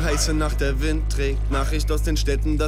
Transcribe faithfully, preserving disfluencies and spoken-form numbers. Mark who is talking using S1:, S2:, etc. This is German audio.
S1: heiße Nacht, der Wind trägt Nachricht aus den Städten, dass